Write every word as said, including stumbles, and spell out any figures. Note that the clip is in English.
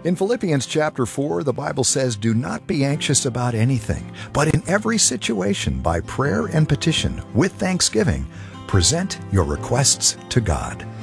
In Philippians chapter four, the Bible says, "Do not be anxious about anything, but in every situation, by prayer and petition, with thanksgiving, present your requests to God."